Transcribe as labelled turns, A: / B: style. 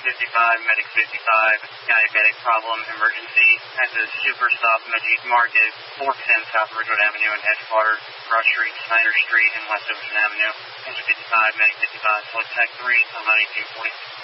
A: 55, Medic 55, diabetic problem, emergency at the Super Stop Majid Market, 410 South Ridgewood Avenue in Edgewater, Cross Street, Snyder Street, and West Ocean Avenue. Engine 55, Medic 55, select Tech 3, on 1840.